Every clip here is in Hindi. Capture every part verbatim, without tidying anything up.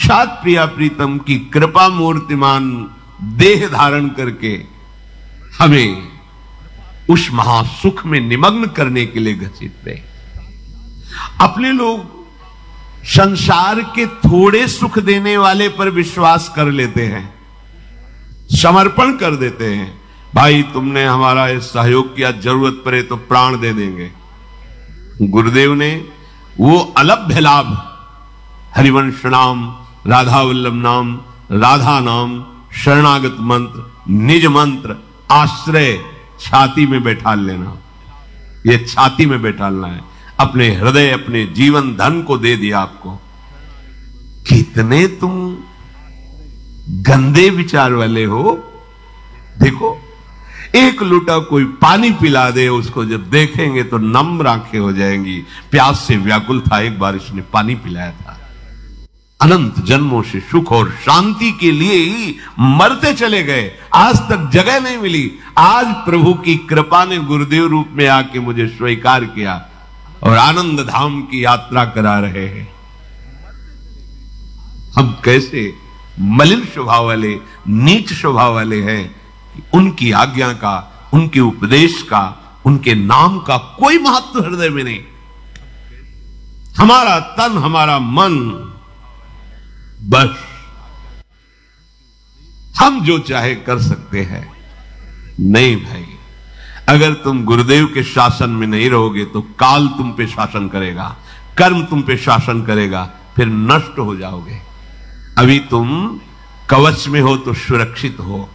साक्षात प्रिया प्रीतम की कृपा मूर्तिमान देह धारण करके हमें उस महासुख में निमग्न करने के लिए घसीट रहे। अपने लोग संसार के थोड़े सुख देने वाले पर विश्वास कर लेते हैं, समर्पण कर देते हैं। भाई तुमने हमारा सहयोग किया, जरूरत पड़े तो प्राण दे देंगे। गुरुदेव ने वो अलभ्य लाभ, हरिवंश नाम, राधा वल्लभ नाम, राधा नाम, शरणागत मंत्र, निज मंत्र, आश्रय छाती में बैठा लेना, ये छाती में बैठालना है। अपने हृदय, अपने जीवन धन को दे दिया आपको। कितने तुम गंदे विचार वाले हो। देखो, एक लुटा कोई पानी पिला दे, उसको जब देखेंगे तो नम्र आंखें हो जाएंगी। प्यास से व्याकुल था, एक बार इसने पानी पिलाया था। अनंत जन्मों से सुख और शांति के लिए ही मरते चले गए, आज तक जगह नहीं मिली। आज प्रभु की कृपा ने गुरुदेव रूप में आके मुझे स्वीकार किया और आनंद धाम की यात्रा करा रहे हैं। हम कैसे मलिन स्वभाव वाले, नीच स्वभाव वाले हैं कि उनकी आज्ञा का, उनके उपदेश का, उनके नाम का कोई महत्व हृदय में नहीं। हमारा तन, हमारा मन, बस हम जो चाहे कर सकते हैं। नहीं भाई, अगर तुम गुरुदेव के शासन में नहीं रहोगे तो काल तुम पे शासन करेगा, कर्म तुम पे शासन करेगा, फिर नष्ट हो जाओगे। अभी तुम कवच में हो तो सुरक्षित हो।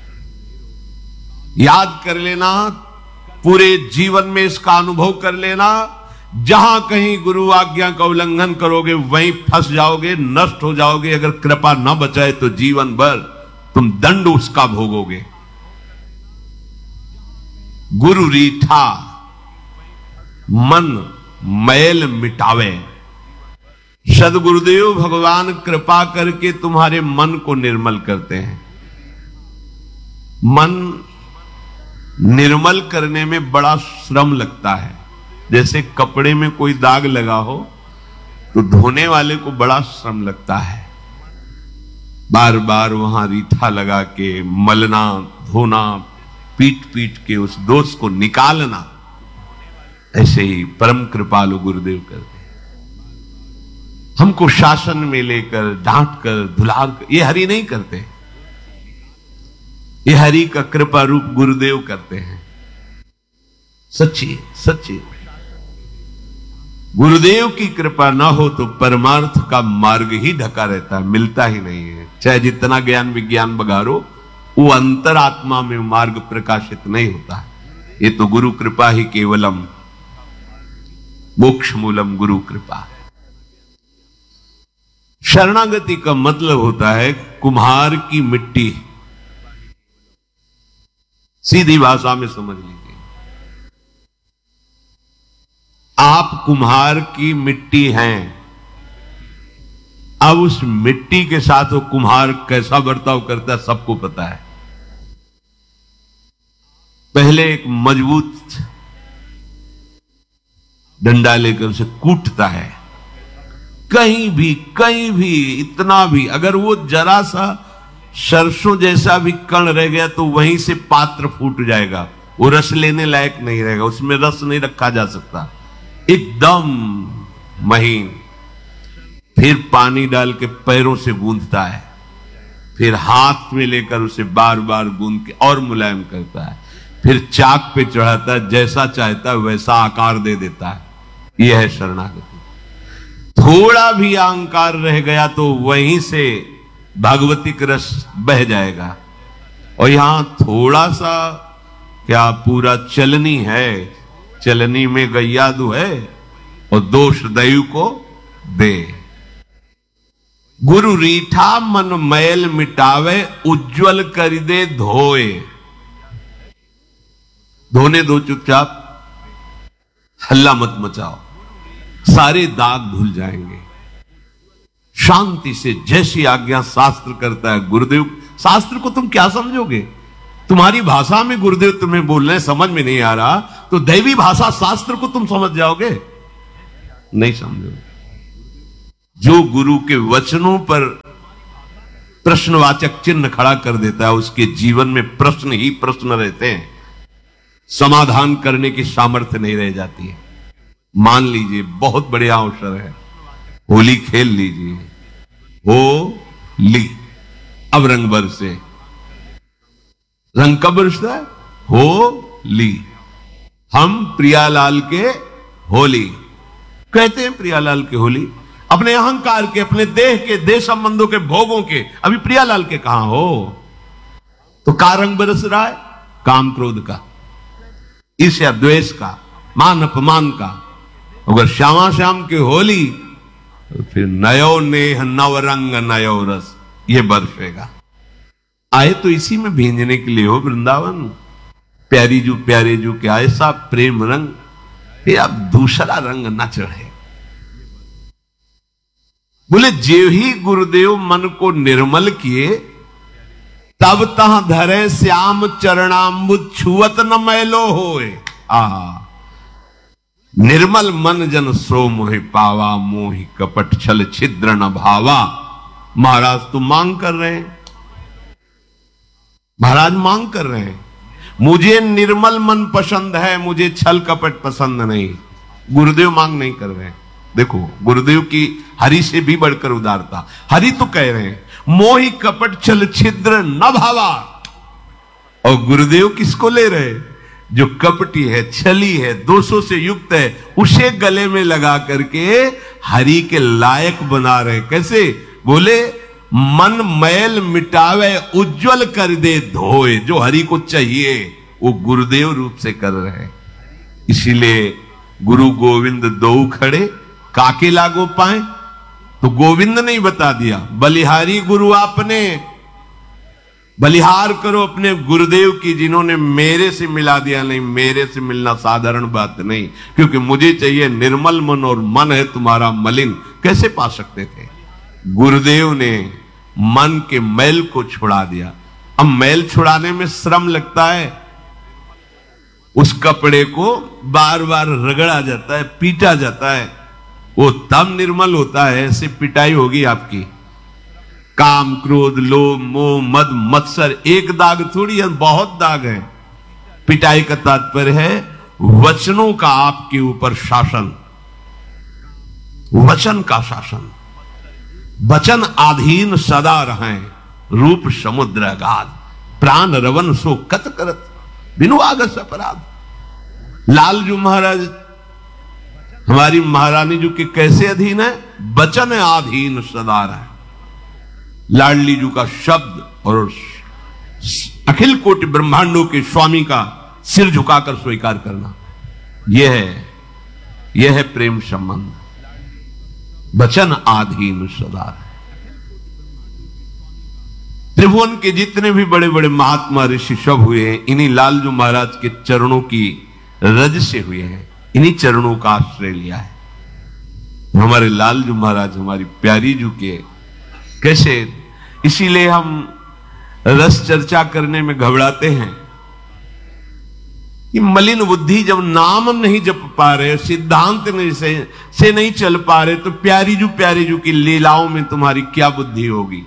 याद कर लेना, पूरे जीवन में इसका अनुभव कर लेना। जहां कहीं गुरु आज्ञा का उल्लंघन करोगे वहीं फंस जाओगे, नष्ट हो जाओगे। अगर कृपा न बचाए तो जीवन भर तुम दंड उसका भोगोगे। गुरु रीठा मन मैल मिटावे। सदगुरुदेव भगवान कृपा करके तुम्हारे मन को निर्मल करते हैं। मन निर्मल करने में बड़ा श्रम लगता है। जैसे कपड़े में कोई दाग लगा हो तो धोने वाले को बड़ा श्रम लगता है, बार बार वहां रीठा लगा के मलना, धोना, पीट पीट के उस दोष को निकालना। ऐसे ही परम कृपालु गुरुदेव करते हैं। हमको शासन में लेकर, डांट कर, धुला कर, ये हरि नहीं करते। ये हरि का कृपा रूप गुरुदेव करते हैं। सच्ची सच्ची गुरुदेव की कृपा ना हो तो परमार्थ का मार्ग ही ढका रहता है, मिलता ही नहीं है। चाहे जितना ज्ञान विज्ञान बघारो, वो अंतरात्मा में मार्ग प्रकाशित नहीं होता है। ये तो गुरु कृपा ही केवलम मोक्ष मूलम गुरु कृपा। शरणागति का मतलब होता है कुम्हार की मिट्टी। सीधी भाषा में समझ लीजिए, आप कुम्हार की मिट्टी हैं। अब उस मिट्टी के साथ वो कुम्हार कैसा बर्ताव करता है सबको पता है। पहले एक मजबूत डंडा लेकर उसे कूटता है। कहीं भी कहीं भी इतना भी अगर वो जरा सा सरसों जैसा भी कण रह गया तो वहीं से पात्र फूट जाएगा, वो रस लेने लायक नहीं रहेगा, उसमें रस नहीं रखा जा सकता, एकदम महीन। फिर पानी डाल के पैरों से गूंथता है, फिर हाथ में लेकर उसे बार बार गूंथ के और मुलायम करता है, फिर चाक पे चढ़ाता है, जैसा चाहता है वैसा आकार दे देता है। यह है शरणागति। थोड़ा भी अहंकार रह गया तो वहीं से भागवतिक रस बह जाएगा। और यहां थोड़ा सा क्या, पूरा चलनी है, चलनी में गैयादू है और दोष दैव को दे। गुरु रीठा मन मैल मिटावे, उज्जवल कर दे धोए। धोने दो चुपचाप, हल्ला मत मचाओ, सारे दाग धुल जाएंगे। शांति से जैसी आज्ञा शास्त्र करता है गुरुदेव। शास्त्र को तुम क्या समझोगे? तुम्हारी भाषा में गुरुदेव तुम्हें बोल रहे, समझ में नहीं आ रहा तो दैवी भाषा शास्त्र को तुम समझ जाओगे? नहीं समझोगे। जो गुरु के वचनों पर प्रश्नवाचक चिन्ह खड़ा कर देता है। उसके जीवन में प्रश्न ही प्रश्न रहते हैं, समाधान करने की सामर्थ्य नहीं रह जाती है। मान लीजिए बहुत बढ़िया अवसर है, होली खेल लीजिए। होली, अब रंग बरसे। रंग कब बरसता है? होली। हम प्रियालाल के होली कहते हैं, प्रियालाल के होली। अपने अहंकार के, अपने देह के, देह संबंधों के, भोगों के अभी प्रियालाल के कहां हो? तो का रंग बरस रहा है? काम क्रोध का, ईर्ष्या द्वेष का, मान अपमान का। अगर श्यामा श्याम की होली तो फिर नयो नेह नव रंग नयो रस ये बरसेगा। आए तो इसी में भींजने के लिए हो वृंदावन। प्यारी जू प्यारे जू के ऐसा प्रेम रंग, ये अब दूसरा रंग न चढ़े। बोले जेव ही गुरुदेव मन को निर्मल किए, तब तह धरे श्याम चरणाम्बुज छुअत न मैलो होए। आहा, निर्मल मन जन सो मोहि पावा, मोहि कपट छल छिद्र न भावा। महाराज तो मांग कर रहे हैं, महाराज मांग कर रहे हैं, मुझे निर्मल मन पसंद है, मुझे छल कपट पसंद नहीं। गुरुदेव मांग नहीं कर रहे हैं। देखो गुरुदेव की हरि से भी बढ़कर उदारता। हरि तो कह रहे हैं मोहि कपट छल छिद्र न भावा, और गुरुदेव किसको ले रहे? जो कपटी है, छली है, दोषों से युक्त है, उसे गले में लगा करके हरि के लायक बना रहे। कैसे? बोले मन मैल मिटावे उज्जवल कर दे धोए। जो हरि को चाहिए वो गुरुदेव रूप से कर रहे हैं। इसीलिए गुरु गोविंद दो खड़े काके लागो पाए, तो गोविंद ने ही बता दिया, बलिहारी गुरु आपने, बलिहार करो अपने गुरुदेव की, जिन्होंने मेरे से मिला दिया। नहीं, मेरे से मिलना साधारण बात नहीं, क्योंकि मुझे चाहिए निर्मल मन, और मन है तुम्हारा मलिन। कैसे पा सकते थे? गुरुदेव ने मन के मैल को छुड़ा दिया। अब मैल छुड़ाने में श्रम लगता है, उस कपड़े को बार बार रगड़ा जाता है, पीटा जाता है, वो तब निर्मल होता है। ऐसे पिटाई होगी आपकी। काम क्रोध लोभ मोह मद मत्सर एक दाग थोड़ी है, बहुत दाग है। पिटाई का तात्पर्य है वचनों का आपके ऊपर शासन, वचन का शासन। वचन आधीन सदा रहें, रूप समुद्र अगाध, प्राण रवन सो कत करत, बिनु आगस अपराध। लालजू महाराज हमारी महारानी जी के कैसे अधीन है? वचन आधीन सदा रहे। लाडली जी का शब्द और अखिल कोटि ब्रह्मांडों के स्वामी का सिर झुकाकर स्वीकार करना, यह है यह है प्रेम संबंध। वचन आधीन सदा रहे। त्रिभुवन के जितने भी बड़े बड़े महात्मा ऋषि सब हुए हैं, इन्हीं लालजू महाराज के चरणों की रज से हुए हैं, इन्हीं चरणों का आश्रय लिया है। हमारे लालजू महाराज हमारी प्यारी जू के कैसे, इसीलिए हम रस चर्चा करने में घबराते हैं कि मलिन बुद्धि जब नाम नहीं जप पा रहे, सिद्धांत नहीं से, से नहीं चल पा रहे, तो प्यारी जू प्यारी जू की लीलाओं में तुम्हारी क्या बुद्धि होगी?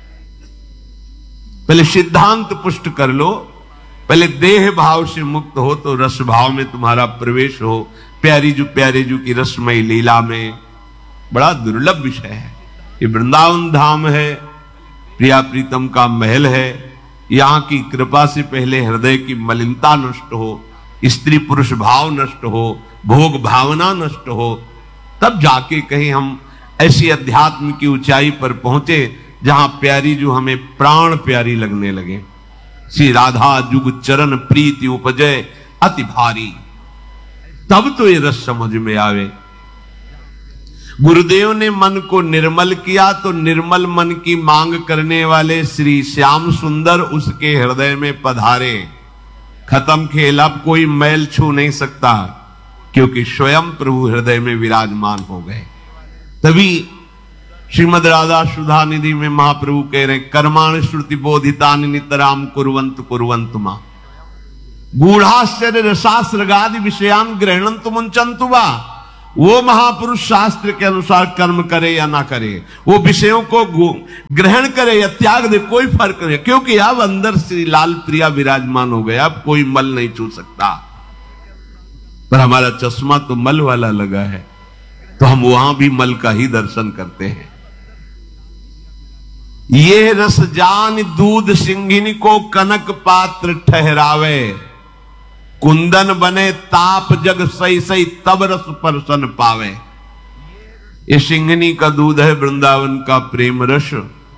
पहले सिद्धांत पुष्ट कर लो, पहले देह भाव से मुक्त हो तो रस भाव में तुम्हारा प्रवेश हो। प्यारी जू प्यारे जू की रसमयी लीला में बड़ा दुर्लभ विषय है। ये वृंदावन धाम है, प्रिया प्रीतम का महल है। यहां की कृपा से पहले हृदय की मलिनता नष्ट हो, स्त्री पुरुष भाव नष्ट हो, भोग भावना नष्ट हो, तब जाके कहीं हम ऐसी अध्यात्म की ऊंचाई पर पहुंचे जहां प्यारी जो हमें प्राण प्यारी लगने लगे। श्री राधा जुग चरण प्रीति उपजय अति भारी, तब तो ये रस समझ में आवे। गुरुदेव ने मन को निर्मल किया तो निर्मल मन की मांग करने वाले श्री श्याम सुंदर उसके हृदय में पधारे। खत्म खेल, अब कोई मैल छू नहीं सकता, क्योंकि स्वयं प्रभु हृदय में विराजमान हो गए। तभी श्रीमद राधा सुधा निधि में महाप्रभु कह रहे, कर्माण श्रुति बोधितानि नितराम कुर्वन्तु कुर्वन्तु मा गूढ़ाश्चर्य रसास्रगादि विषयान ग्रहणन्तु मुंचन्तु वा। वो महापुरुष शास्त्र के अनुसार कर्म करे या ना करे, वो विषयों को ग्रहण करे या त्याग दे, कोई फर्क नहीं, क्योंकि अब अंदर श्री लाल प्रिया विराजमान हो गया, अब कोई मल नहीं छू सकता। पर हमारा चश्मा तो मल वाला लगा है, तो हम वहां भी मल का ही दर्शन करते हैं। ये रस जान दूध सिंघिनी को कनक पात्र ठहरावे, कुंदन बने ताप जग सही सही तब रस परसन पावे। ये सिंघनी का दूध है, वृंदावन का प्रेम रस,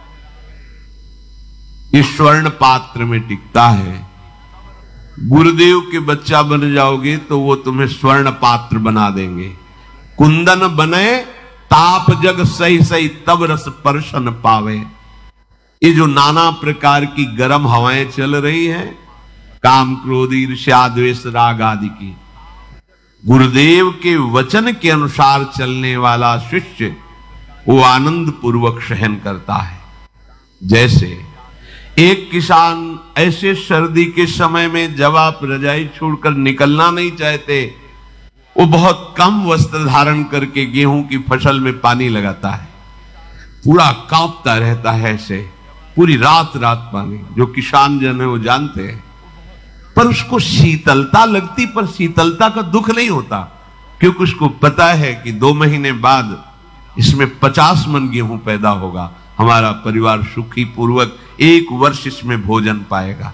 इस स्वर्ण पात्र में टिकता है। गुरुदेव के बच्चा बन जाओगे तो वो तुम्हें स्वर्ण पात्र बना देंगे। कुंदन बने ताप जग सही सही तब रस परसन पावे। ये जो नाना प्रकार की गर्म हवाएं चल रही हैं, काम क्रोध ईर्ष्या द्वेष राग आदि की, गुरुदेव के वचन के अनुसार चलने वाला शिष्य वो आनंद पूर्वक सहन करता है। जैसे एक किसान ऐसे सर्दी के समय में जब आप रजाई छोड़कर निकलना नहीं चाहते, वो बहुत कम वस्त्र धारण करके गेहूं की फसल में पानी लगाता है, पूरा कांपता रहता है, ऐसे पूरी रात रात पानी। जो किसान जन है वो जानते हैं, पर उसको शीतलता लगती, पर शीतलता का दुख नहीं होता, क्योंकि उसको पता है कि दो महीने बाद इसमें पचास मन गेहूं पैदा होगा, हमारा परिवार सुखी पूर्वक एक वर्ष इसमें भोजन पाएगा।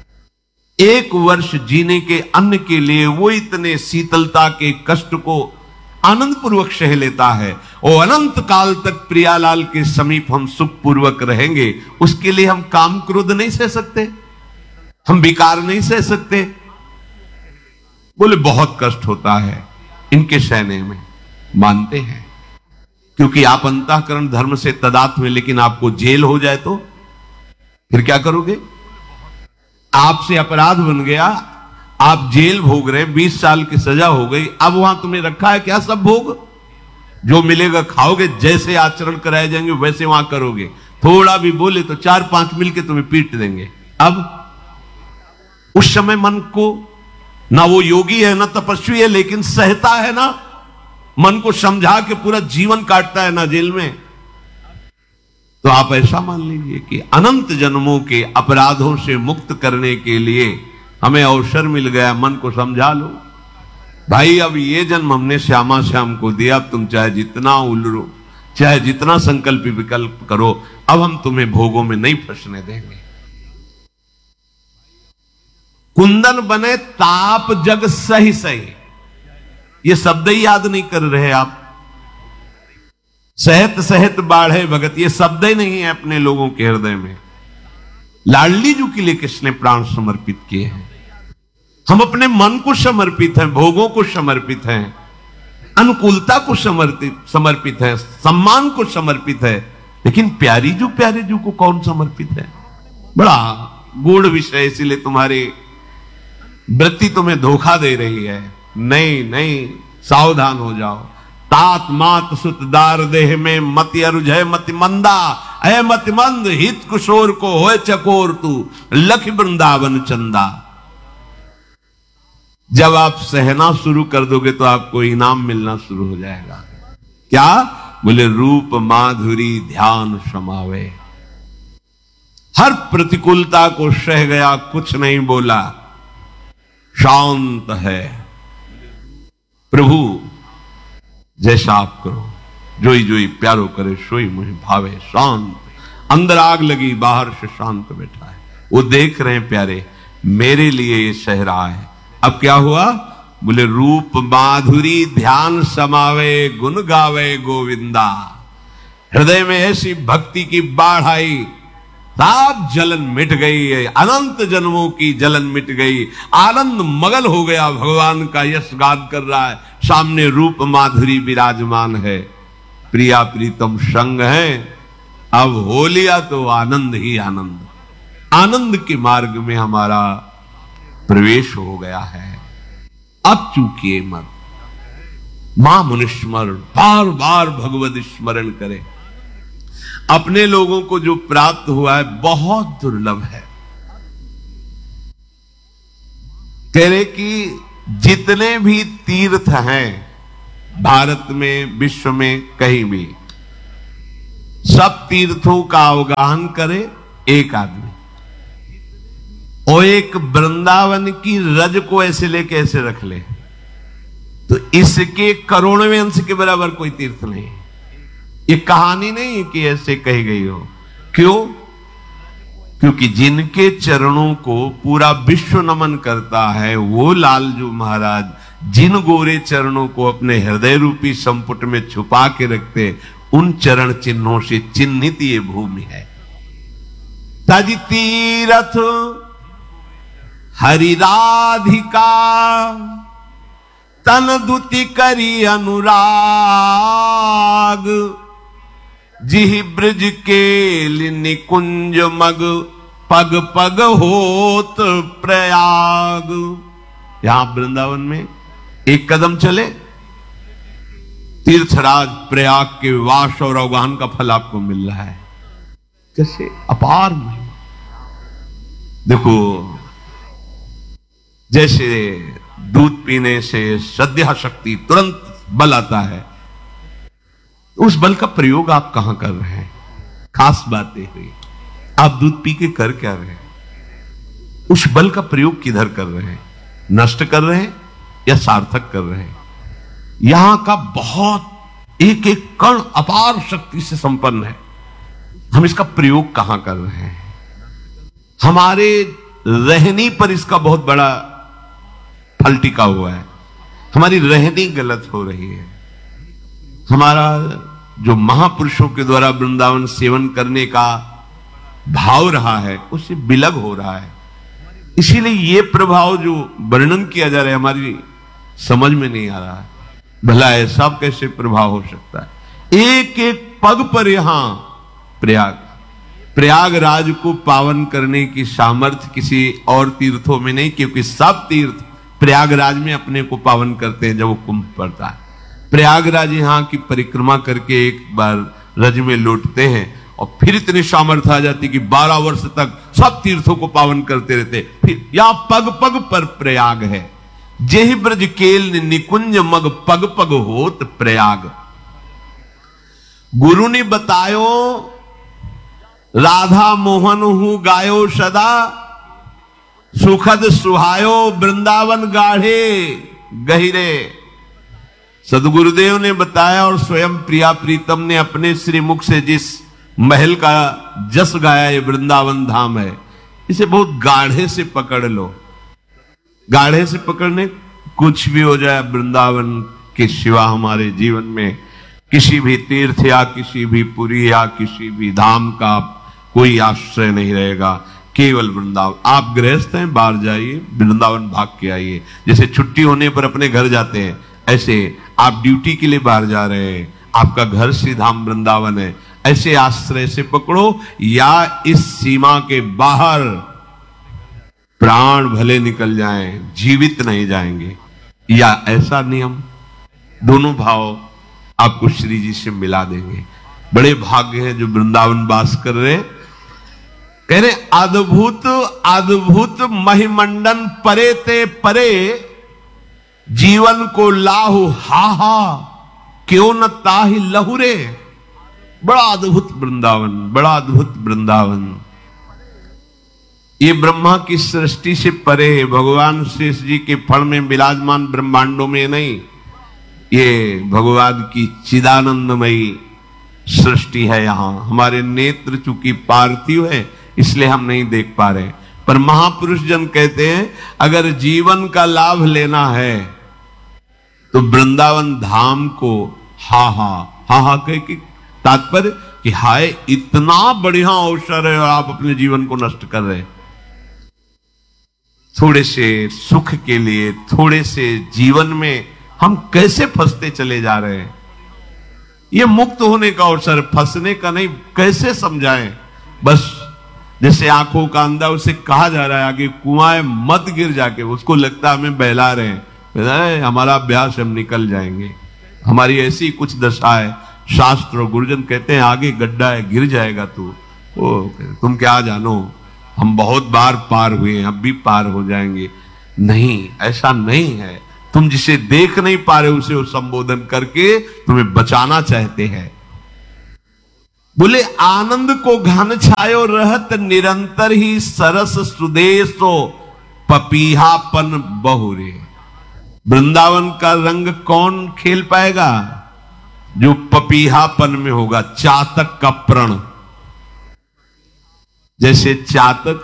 एक वर्ष जीने के अन्न के लिए वो इतने शीतलता के कष्ट को आनंद पूर्वक सह लेता है, और अनंत काल तक प्रियालाल के समीप हम सुख पूर्वक रहेंगे। उसके लिए हम काम क्रोध नहीं सह सकते, हम विकार नहीं सह सकते। बोले बहुत कष्ट होता है इनके सहने में, मानते हैं, क्योंकि आप अंतःकरण धर्म से तदात्म में, लेकिन आपको जेल हो जाए तो फिर क्या करोगे? आपसे अपराध बन गया, आप जेल भोग रहे, बीस साल की सजा हो गई, अब वहां तुम्हें रखा है क्या सब भोग? जो मिलेगा खाओगे, जैसे आचरण कराए जाएंगे वैसे वहां करोगे। थोड़ा भी बोले तो चार पांच मिलके तुम्हें पीट देंगे। अब उस समय मन को, ना वो योगी है ना तपस्वी है, लेकिन सहता है ना, मन को समझा के पूरा जीवन काटता है ना जेल में। तो आप ऐसा मान लीजिए कि अनंत जन्मों के अपराधों से मुक्त करने के लिए हमें अवसर मिल गया। मन को समझा लो, भाई अब ये जन्म हमने श्यामा श्याम को दिया, अब तुम चाहे जितना उलरो, चाहे जितना संकल्प विकल्प करो, अब हम तुम्हें भोगों में नहीं फंसने देंगे। कुंदन बने ताप जग सही सही, ये शब्द ही याद नहीं कर रहे आप। सहत सहत बाढ़े भगत, ये शब्द ही नहीं है अपने लोगों के हृदय में। लाडली जी के लिए किसने प्राण समर्पित किए हैं? हम अपने मन को समर्पित हैं, भोगों को समर्पित हैं, अनुकूलता को समर्पित समर्पित है, सम्मान को समर्पित है, लेकिन प्यारी जो प्यारे जो को कौन समर्पित है? बड़ा गूढ़ विषय, इसीलिए तुम्हारी वृत्ति तुम्हें धोखा दे रही है। नहीं नहीं, सावधान हो जाओ। तात मात सुत दार देह में मति अरुझय मति मंदा, अय मति मंद हित कुशोर को होए चकोर तू लख वृंदावन चंदा। जब आप सहना शुरू कर दोगे तो आपको इनाम मिलना शुरू हो जाएगा। क्या बोले? रूप माधुरी ध्यान समावे। हर प्रतिकूलता को सह गया, कुछ नहीं बोला, शांत है। प्रभु जैसा आप करो, जोई जोई प्यारो करे सोई मुझे भावे। शांत, अंदर आग लगी, बाहर से शांत बैठा है। वो देख रहे हैं प्यारे, मेरे लिए ये सह रहा है। अब क्या हुआ? बोले रूप माधुरी ध्यान समावे, गुण गावे गोविंदा। हृदय में ऐसी भक्ति की बाढ़ आई, सब जलन मिट गई है, अनंत जन्मों की जलन मिट गई। आनंद मगन हो गया, भगवान का यश गान कर रहा है, सामने रूप माधुरी विराजमान है, प्रिया प्रीतम संग है। अब हो लिया तो आनंद ही आनंद, आनंद के मार्ग में हमारा प्रवेश हो गया है। अब चूकिए मत, मां मनुष्मर बार बार भगवत स्मरण करे। अपने लोगों को जो प्राप्त हुआ है बहुत दुर्लभ है। कह रहे कि जितने भी तीर्थ हैं भारत में, विश्व में, कहीं भी सब तीर्थों का अवगाहन करे एक आदमी, और एक वृंदावन की रज को ऐसे लेके ऐसे रख ले तो इसके करोड़वें अंश के बराबर कोई तीर्थ नहीं। ये कहानी नहीं है कि ऐसे कही गई हो। क्यों? क्योंकि जिनके चरणों को पूरा विश्व नमन करता है, वो लालजू महाराज जिन गोरे चरणों को अपने हृदय रूपी संपुट में छुपा के रखते, उन चरण चिन्हों से चिन्हित ये भूमि है। तज तीरथ हरि राधिका तन दुति करी अनुराग, जिहि ब्रज के निकुंज मग पग पग होत प्रयाग। यहां वृंदावन में एक कदम चले, तीर्थराज प्रयाग के वास और अवगाहन का फल आपको मिल रहा है। कैसे अपार महिमा। देखो, जैसे दूध पीने से श्रद्धा शक्ति तुरंत बल आता है, उस बल का प्रयोग आप कहां कर रहे हैं? खास बात यह हुई, आप दूध पी के कर क्या रहे हैं? उस बल का प्रयोग किधर कर रहे हैं? नष्ट कर रहे हैं या सार्थक कर रहे हैं? यहां का बहुत एक एक कण अपार शक्ति से संपन्न है, हम इसका प्रयोग कहां कर रहे हैं? हमारे रहनी पर इसका बहुत बड़ा फल टिका हुआ है। हमारी रहनी गलत हो रही है। हमारा जो महापुरुषों के द्वारा वृंदावन सेवन करने का भाव रहा है, उससे विलग हो रहा है। इसीलिए ये प्रभाव जो वर्णन किया जा रहा है, हमारी समझ में नहीं आ रहा है। भला ऐसा कैसे प्रभाव हो सकता है? एक एक पग पर यहां प्रयाग प्रयागराज को पावन करने की सामर्थ्य किसी और तीर्थों में नहीं, क्योंकि सब तीर्थ प्रयागराज में अपने को पावन करते हैं। जब वो कुंभ पड़ता है, प्रयागराज यहां की परिक्रमा करके एक बार रज में लौटते हैं और फिर इतनी सामर्थ्य आ जाती कि बारह वर्ष तक सब तीर्थों को पावन करते रहते। फिर यहां पग पग पर प्रयाग है। जेहि ब्रज केल निकुंज मग पग पग होत प्रयाग। गुरु ने बतायो राधा मोहन हूं गायो सदा, सुखद सुहायो वृंदावन गाढ़े गहिरे। सदगुरुदेव ने बताया और स्वयं प्रिया प्रीतम ने अपने श्रीमुख से जिस महल का जस गाया, ये वृंदावन धाम है, इसे बहुत गाढ़े से पकड़ लो। गाढ़े से पकड़ने, कुछ भी हो जाए वृंदावन के सिवा हमारे जीवन में किसी भी तीर्थ या किसी भी पुरी या किसी भी धाम का कोई आश्रय नहीं रहेगा। केवल वृंदावन। आप गृहस्थ हैं, बाहर जाइए, वृंदावन भाग के आइए। जैसे छुट्टी होने पर अपने घर जाते हैं, ऐसे आप ड्यूटी के लिए बाहर जा रहे हैं, आपका घर श्री धाम वृंदावन है। ऐसे आश्रय से पकड़ो, या इस सीमा के बाहर प्राण भले निकल जाएं, जीवित नहीं जाएंगे, या ऐसा नियम। दोनों भाव आपको श्री जी से मिला देंगे। बड़े भाग्य है जो वृंदावन वास कर रहे। कह रहे अद्भुत अद्भुत महिमंडन परे ते परे, जीवन को लाहु हा हा क्यों न ताहि लहुरे। बड़ा अद्भुत वृंदावन, बड़ा अद्भुत वृंदावन। ये ब्रह्मा की सृष्टि से परे है। भगवान शेष जी के फण में विराजमान ब्रह्मांडों में नहीं, ये भगवान की चिदानंदमयी सृष्टि है। यहां हमारे नेत्र चूंकि पार्थिव है, इसलिए हम नहीं देख पा रहे। पर महापुरुष जन कहते हैं अगर जीवन का लाभ लेना है तो वृंदावन धाम को हा हा हा हा कह के तात्पर्य कि हाय इतना बढ़िया अवसर है और आप अपने जीवन को नष्ट कर रहे हैं। थोड़े से सुख के लिए, थोड़े से जीवन में हम कैसे फंसते चले जा रहे हैं। ये मुक्त होने का अवसर, फंसने का नहीं। कैसे समझाएं? बस जैसे आंखों का अंधा, उसे कहा जा रहा है आगे कुआं मत गिर जाके, उसको लगता है हमें बहला रहे हैं, हमारा अभ्यास, हम निकल जाएंगे। हमारी ऐसी कुछ दशा है। शास्त्र और गुरुजन कहते हैं आगे गड्ढा है, गिर जाएगा तू। ओ तुम क्या जानो, हम बहुत बार पार हुए हैं, अब भी पार हो जाएंगे। नहीं, ऐसा नहीं है। तुम जिसे देख नहीं पा रहे उसे वो संबोधन करके तुम्हें बचाना चाहते हैं। बोले आनंद को घन छायो रहत निरंतर ही सरस सुदेशो पपीहापन बहुरे। वृंदावन का रंग कौन खेल पाएगा? जो पपीहापन में होगा, चातक का प्रण। जैसे चातक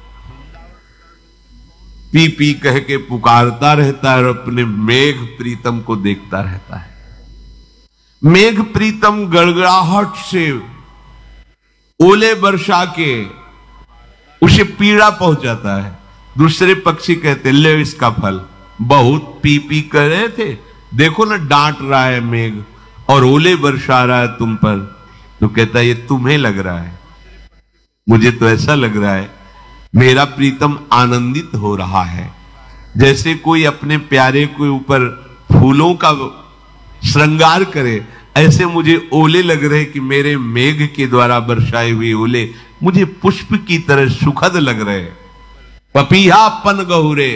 पी पी कह के पुकारता रहता है और अपने मेघ प्रीतम को देखता रहता है। मेघ प्रीतम गड़गड़ाहट से ओले बरसा के उसे पीड़ा पहुंचाता है। दूसरे पक्षी कहते ले इसका फल, बहुत पी पी कर रहे थे, देखो ना डांट रहा है मेघ और ओले बरसा रहा है तुम पर। तो कहता है ये तुम्हें लग रहा है, मुझे तो ऐसा लग रहा है मेरा प्रीतम आनंदित हो रहा है। जैसे कोई अपने प्यारे के ऊपर फूलों का श्रृंगार करे, ऐसे मुझे ओले लग रहे कि मेरे मेघ के द्वारा बरसाए हुए ओले मुझे पुष्प की तरह सुखद लग रहे। पपीहापन गहुरे,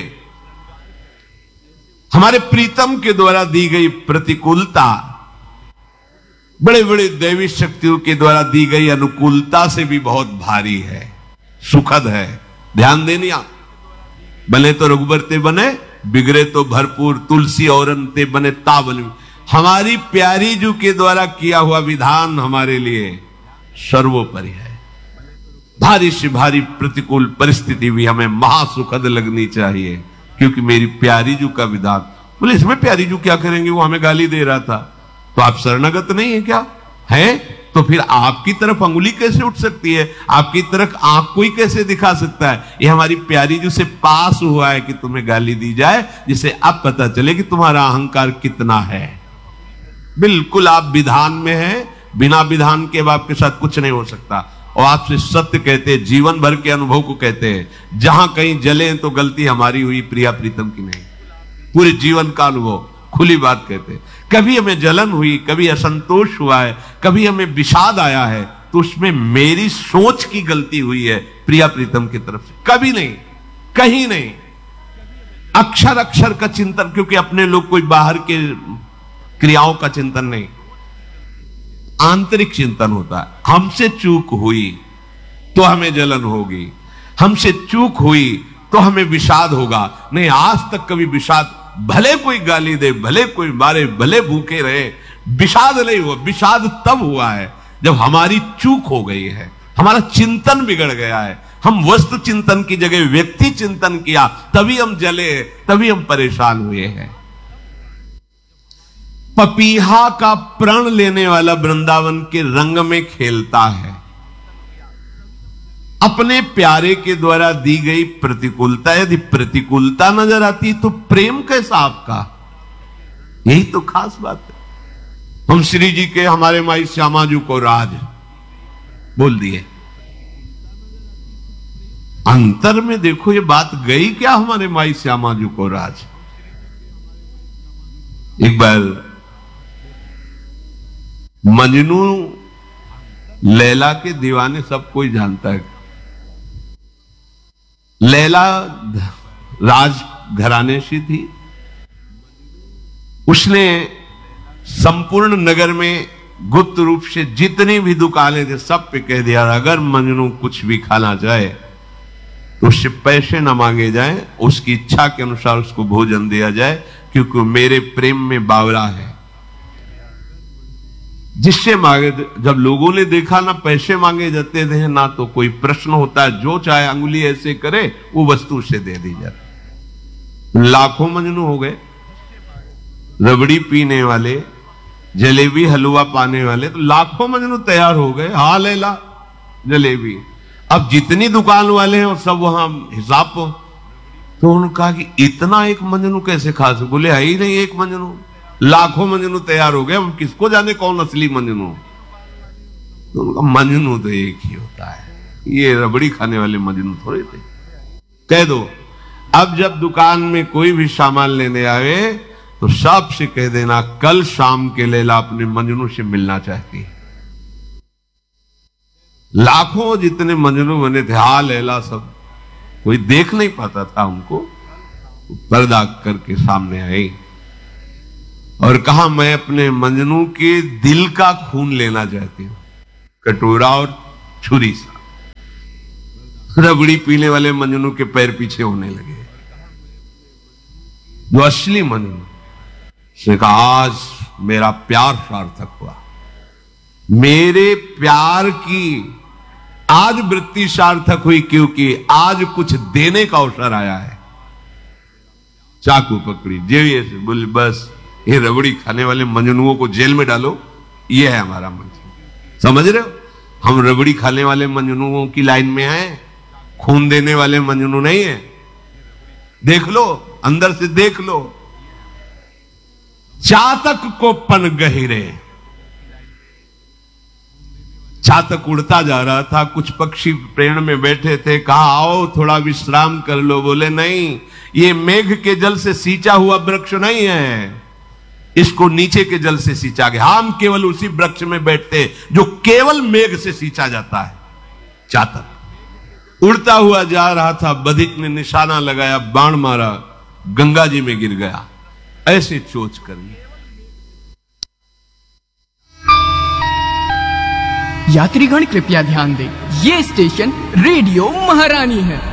हमारे प्रीतम के द्वारा दी गई प्रतिकूलता बड़े बड़े दैवी शक्तियों के द्वारा दी गई अनुकूलता से भी बहुत भारी है, सुखद है। ध्यान देनी आप, बने तो रघुबर ते बने, बिगड़े तो भरपूर तुलसी और ते बने ताबन। हमारी प्यारी जू के द्वारा किया हुआ विधान हमारे लिए सर्वोपरि है। भारी से भारी प्रतिकूल परिस्थिति भी हमें महासुखद लगनी चाहिए, क्योंकि मेरी प्यारी जू का विधान। बोले इसमें प्यारी जू क्या करेंगे, वो हमें गाली दे रहा था, तो आप शरणागत नहीं है क्या? है तो फिर आपकी तरफ अंगुली कैसे उठ सकती है, आपकी तरफ आंख कोई कैसे दिखा सकता है? ये हमारी प्यारी जू से पास हुआ है कि तुम्हें गाली दी जाए, जिससे अब पता चले कि तुम्हारा अहंकार कितना है। बिल्कुल आप विधान में हैं, बिना विधान के अब आपके साथ कुछ नहीं हो सकता। और आपसे सत्य कहते हैं, जीवन भर के अनुभव को कहते हैं, जहां कहीं जले तो गलती हमारी हुई, प्रिया प्रीतम की नहीं। पूरे जीवन का अनुभव खुली बात कहते हैं। कभी हमें जलन हुई, कभी असंतोष हुआ है, कभी हमें विषाद आया है, तो उसमें मेरी सोच की गलती हुई है प्रिया प्रीतम की तरफ से, कभी नहीं, कहीं नहीं। अक्षर अक्षर का चिंतन, क्योंकि अपने लोग कोई बाहर के क्रियाओं का चिंतन नहीं, आंतरिक चिंतन होता है। हमसे चूक हुई तो हमें जलन होगी, हमसे चूक हुई तो हमें विषाद होगा। नहीं, आज तक कभी विषाद, भले कोई गाली दे, भले कोई मारे, भले भूखे रहे, विषाद नहीं हुआ। विषाद तब हुआ है जब हमारी चूक हो गई है, हमारा चिंतन बिगड़ गया है, हम वस्तु चिंतन की जगह व्यक्ति चिंतन किया, तभी हम जले, तभी हम परेशान हुए हैं। पपीहा का प्रण लेने वाला वृंदावन के रंग में खेलता है। अपने प्यारे के द्वारा दी गई प्रतिकूलता, यदि प्रतिकूलता नजर आती तो प्रेम कैसा आपका? यही तो खास बात है। हम श्री जी के, हमारे माई श्यामा जी को राज बोल दिए, अंतर में देखो ये बात गई क्या हमारे माई श्यामा जी को राज। एक बार मजनू लैला के दीवाने सब कोई जानता है। लैला राज घराने से थी, उसने संपूर्ण नगर में गुप्त रूप से जितनी भी दुकानें थे सब पे कह दिया, अगर मजनू कुछ भी खाना चाहे तो उससे पैसे न मांगे जाएं, उसकी इच्छा के अनुसार उसको भोजन दिया जाए, क्योंकि मेरे प्रेम में बावरा है। जिससे मांगे, जब लोगों ने देखा ना पैसे मांगे जाते थे ना तो कोई प्रश्न होता है, जो चाहे अंगुली ऐसे करे वो वस्तु उसे दे दी जाती। लाखों मजनू हो गए, रबड़ी पीने वाले, जलेबी हलवा पाने वाले, तो लाखों मजनू तैयार हो गए। हाँ लैला जलेबी, अब जितनी दुकान वाले हैं सब वहां हिसाब को। तो उन्होंने कहा कि इतना एक मजनू कैसे खा सकते? बोले है ही नहीं एक मजनू, लाखों मजनू तैयार हो गए, हम किसको जाने कौन असली मजनू। तो उनका मजनू तो एक ही होता है, ये रबड़ी खाने वाले मजनू थोड़े थे। कह दो अब जब दुकान में कोई भी सामान लेने आए तो सबसे कह देना कल शाम के लैला अपने मजनू से मिलना चाहती है। लाखों जितने मजनू बने थे, हा लैला, सब कोई देख नहीं पाता था उनको, पर्दा करके सामने आई। और कहा मैं अपने मजनू के दिल का खून लेना चाहती हूं, कटोरा और छुरी से। रबड़ी पीने वाले मजनू के पैर पीछे होने लगे। जो असली मजनू, उसने कहा आज मेरा प्यार सार्थक हुआ, मेरे प्यार की आज वृत्ति सार्थक हुई, क्योंकि आज कुछ देने का अवसर आया है। चाकू पकड़ी, जेल से बोले बस ये रबड़ी खाने वाले मजनुओं को जेल में डालो, ये है हमारा मंजनू। समझ रहे हो, हम रबड़ी खाने वाले मजनुओं की लाइन में हैं, खून देने वाले मजनू नहीं है। देख लो, अंदर से देख लो। चातक को पन गहिरे, चातक उड़ता जा रहा था, कुछ पक्षी पेड़ में बैठे थे, कहा आओ थोड़ा विश्राम कर लो। बोले नहीं, ये मेघ के जल से सींचा हुआ वृक्ष नहीं है, इसको नीचे के जल से सींचा गया। हम केवल उसी वृक्ष में बैठते जो केवल मेघ से सींचा जाता है। चातक उड़ता हुआ जा रहा था, बधिक ने निशाना लगाया, बाण मारा, गंगा जी में गिर गया। ऐसे चोच करनी। यात्रीगण कृपया ध्यान दें, ये स्टेशन रेडियो महारानी है।